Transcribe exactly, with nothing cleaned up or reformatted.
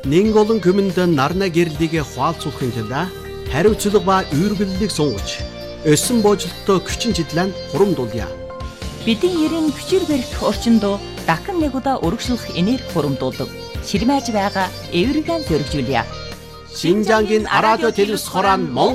Нэг олон хүмүнд нарна гэрлийг хуалцуулахын тулд хариуцлага ба үйргэллийг сунгаж, өссөн боожлолттой хүчин чиглэлд хурамдуулъя. Бидний ерийн хүчээр барих орчинд дахин нэг удаа өргөжлөх энерги хурамдуулдаг. Ширмэж байгаа эвэргэн зөргижүүлье. Шинжангийн радио телевиз хорон